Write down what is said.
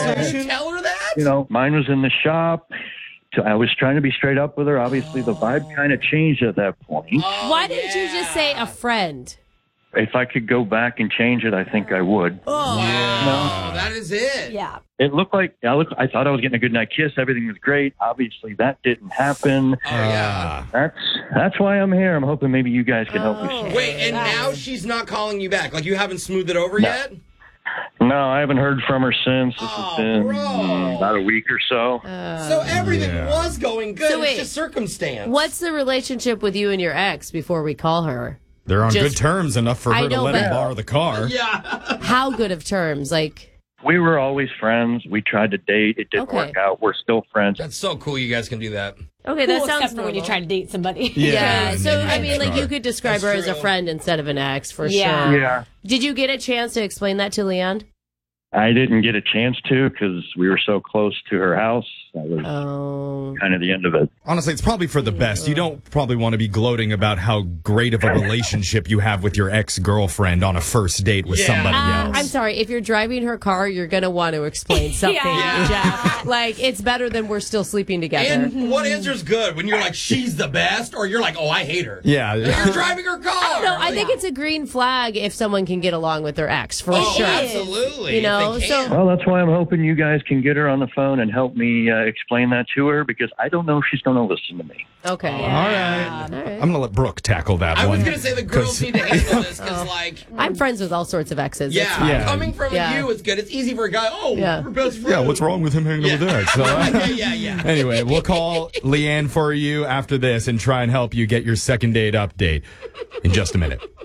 conversation? Tell her that? Mine was in the shop. So I was trying to be straight up with her. Obviously, the vibe kind of changed at that point. Why didn't you just say a friend? If I could go back and change it, I think I would. Oh, wow. That is it. Yeah. It looked like I thought I was getting a good night kiss. Everything was great. Obviously, that didn't happen. Oh, yeah. That's why I'm here. I'm hoping maybe you guys can help me. Wait, and now she's not calling you back? Like, you haven't smoothed it over yet? No, I haven't heard from her since. This has been about a week or so. So everything was going good. So it's just circumstance. What's the relationship with you and your ex before we call her? They're on good terms enough for her to let him borrow the car. Yeah. How good of terms? We were always friends. We tried to date. It didn't work out. We're still friends. That's so cool you guys can do that. Okay, that sounds except for when you try to date somebody. Yeah. So, I mean, you could describe her as a friend instead of an ex, for sure. Yeah. Did you get a chance to explain that to Leanne? I didn't get a chance to because we were so close to her house. That was kind of the end of it. Honestly, it's probably for the best. You don't probably want to be gloating about how great of a relationship you have with your ex-girlfriend on a first date with somebody else. I'm sorry. If you're driving her car, you're going to want to explain something, Jeff. It's better than we're still sleeping together. And what answer's good? When you're like, she's the best? Or you're like, oh, I hate her. Yeah. You're driving her car. I don't know. I think it's a green flag if someone can get along with their ex, for sure. Absolutely. Well, that's why I'm hoping you guys can get her on the phone and help me explain that to her, because I don't know if she's going to listen to me. Okay. All right. I'm going to let Brooke tackle that one. I was going to say the girls need to handle this because, I'm friends with all sorts of exes. Yeah. Coming from you, it's good. It's easy for a guy. Oh, we're best friends. Yeah, what's wrong with him hanging with their ex? Yeah. Anyway, we'll call Leanne for you after this and try and help you get your second date update in just a minute.